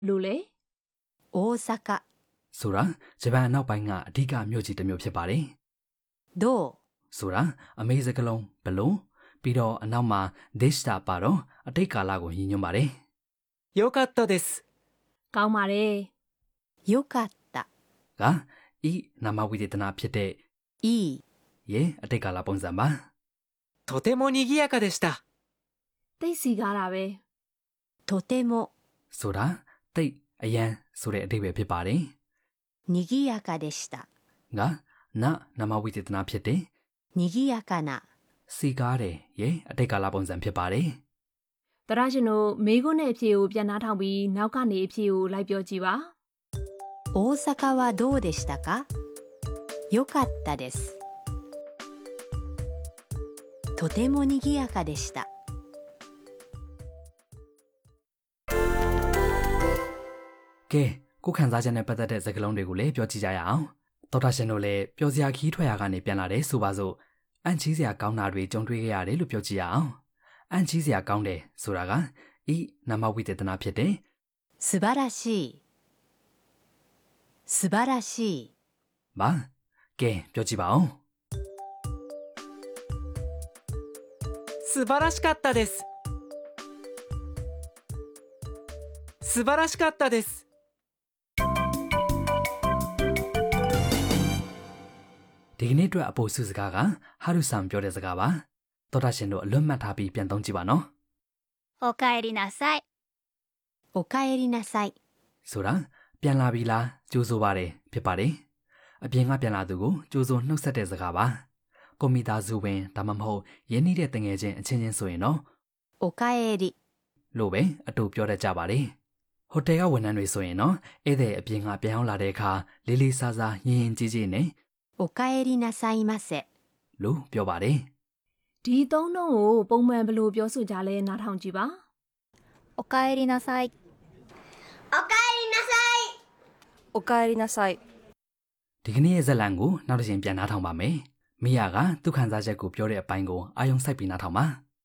လို့လေ大阪ဆိုတာဂျပန်အနောက်ပိုင်းကအဓိကမြို့ကြီးတစ်မြို့ဖြစ်ပါတယ်どうဆိုတာအမေစကလုံးဘလို့ပြီးတော့အနောက်မှာဒေရှတာပါတော့အတိတ်ကာလကိုရည်ညွှန်းပါတယ်よかったですကောင်းပါတယ်よかったကဤနာမဝိသေသနာဖြစ်တဲ့いいရဲ့အတိတ်ကာလပုံစံပါとても賑やかでしたသိစီကားတာပဲとてもဆိုတာတိတ်အရန်ဆိုတဲ့အဓိပ္ပာယ်ဖြစ်ပါတယ်賑やかでしたကနာမဝိသေသနာဖြစ်တဲ့賑やかなစီကားတယ်ရဲ့အတိတ်ကာလပုံစံဖြစ်ပါတယ်တရရှင်တို့မေးခွန်းနဲ့အဖြေကိုပြန်နှားထောင်ပြီးနောက်ကနေအဖြေကိုလိုက်ပြောကြည့်ပါ大阪はどうでしたかよかったですとても賑やかでしたကဲကိုခံစားချက်နဲ့ပတ်သက်တဲ့စကားလုံးတွေကိုလည်းပြောကြည့်ကြရအောင်တော်တာရှင်တို့လည်းပျော်စရာခီးထွက်ရာကနေပြန်လာတယ်ဆိုပါစို့အန်ချီးစရာကောင်းတာတွေကြုံတွေ့ခဲ့ရတယ်လို့ပြောကြည့်ရအောင်အန်ချီးစရာကောင်းတယ်ဆိုတာကဤနာမဝိသေသနာဖြစ်တဲ့素晴らしい素晴らしいပါကဲပြောကြည့်ပါဦး素晴らしかったです素晴らしかったですဒီကနေ့အတွက်အပိုစုစကားကဟာရုဆန်ပြောတဲ့စကားပါတော်တာရှင်တို့အလွတ်မှတ်ထားပြီးပြန်သုံးကြည့်ပါနော်おかえりなさいおかえりなさいဆိုတာပြန်လာပြီလားကြိုးဆိုပါတယ်ဖြစ်ပါတယ်အပြင်ကပြန်လာသူကိုကြိုးဆိုနှုတ်ဆက်တဲ့စကားပါကွန်ပျူတာစုဝင်ဒါမှမဟုတ်ရင်းနှီးတဲ့တငယ်ချင်းအချင်းချင်းဆိုရင်တော့おかえりလို့ပဲအတူပြောတတ်ကြပါတယ်ဟိုတယ်ကဝန်ထမ်းတွေဆိုရင်တော့ဧည့်သည်အပြင်ကပြန်ရောက်လာတဲ့အခါလေးလေးစားစားယဉ်ယဉ်ကျေးကျေးနဲ့おかえりなさいませလို့ပြောပါတယ်ဒီသုံးနှုန်းကိုပုံမှန်ဘယ်လိုပြောဆိုကြလဲနားထောင်ကြည့်ပါおかえりなさいおかえりなさいおかえりなさいဒီကနေ့ရဲ့ဇာတ်လမ်းကိုနောက်တစ်ချိန်ပြန်နားထောင်ပါမယ်မိယာကသူ့ခံစားချက်ကိုပြောတဲ့အပိုင်းကိုအာယုံစိုက်ပြီးနားထောင်ပါ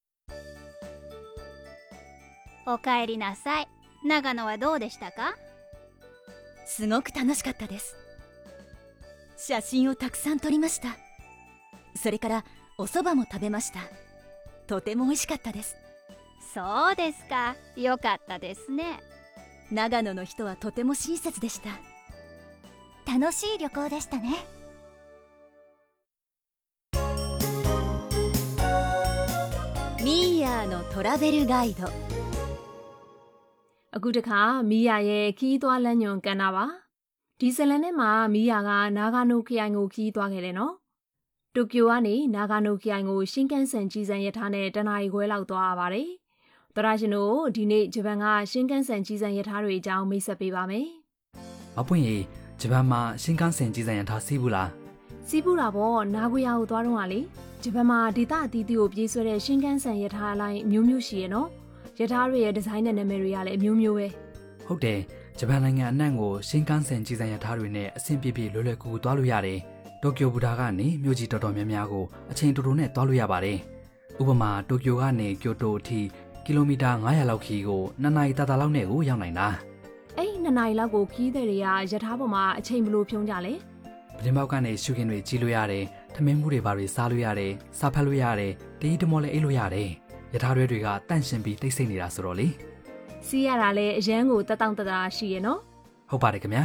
おかえりなさい長野はどうでしたかすごく楽しかったです写真をたくさん撮りましたそれからお蕎麦も食べましたとても美味しかったですそうですかよかったですね長野の人はとても親切でした楽しい旅行でしたねミーヤーのトラベルガイドအခုတခါမီယာရဲ့ခီးသွားလမ်းညွန်ကန်တာပါဒီဇလန်ထဲမှာမီယာကနာဂါနိုခရိုင်ကိုခီးသွားခဲ့တယ်နော်တိုကျိုကနေနာဂါနိုခရိုင်ကိုရှင်းကန်ဆန်ကြီးစံရထားနဲ့တနအီခွဲလောက်သွားရပါတယ်တရရှင်တို့ဒီနေ့ဂျပန်ကရှင်းကန်ဆန်ကြီးစံရထားတွေအကြောင်းမိတ်ဆက်ပေးပါမယ်မပွင့်ရီဂျပန်မှာရှင်းကန်ဆန်ကြီးစံရထားစီးဘူးလားစီးပူတာပေါ့နာဂိုယာကိုသွားတော့ကလေဂျပန်မှာဒေသအသီးသီးကိုပြေးဆွဲတဲ့ရှင်းကန်ဆန်ရထားအလိုက်မျိုးမျိုးရှိရနော်ရထားတွေရဲ့ဒီဇိုင်းနဲ့နာမည်တွေကလည်းအမျိုးမျိုးပဲဟုတ်တယ်ဂျပန်နိုင်ငံအနှံ့ကိုရှင်းကန်ဆန်ကြီးစံရထားတွေနဲ့အဆင်ပြေပြေလွယ်လွယ်ကူကူသွားလို့ရတယ်တိုကျိုဘူတာကနေမြို့ကြီးတော်တော်များများကိုအချိန်တိုတိုနဲ့သွားလို့ရပါတယ်ဥပမာတိုကျိုကနေကျိုတိုအထိကီလိုမီတာ900လောက်ခီးကို2နာရီတာလောက်နဲ့ကိုရောက်နိုင်တာအဲ့2နာရီလောက်ကိုခီးတဲ့တွေကရထားပေါ်မှာအချိန်ဘလို့ဖြုံးကြလဲပဒင်းပေါက်ကနေရှုခင်းတွေကြီးလို့ရတယ်ထမင်းမှုတွေဘာတွေစားလို့ရတယ်စားဖက်လို့ရတယ်တီးတမောလည်းအိတ်လို့ရတယ်ရထားတွေကတန့်ရှင်ပြီးတိတ်ဆိတ်နေတာဆိုတော့လေစီးရတာလည်းအရန်ကိုတက်တောင့်တတာရှိရနော်ဟုတ်ပါတယ်ခင်ဗျာ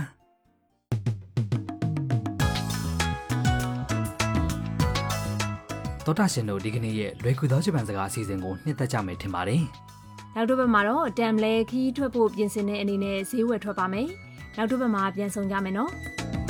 တော်တာရှင်တို့ဒီကနေ့ရဲ့လွယ်ကူသောဂျပန်စကားအစီအစဉ်ကိုနှစ်သက်ကြမယ်ထင်ပါတယ်နောက်တစ်ပတ်မှာတော့တမ်လဲခီးထွက်ဖို့ပြင်ဆင်တဲ့အနေနဲ့ဈေးဝယ်ထွက်ပါမယ်နောက်တစ်ပတ်မှာပြန်ဆောင်ကြမယ်နော်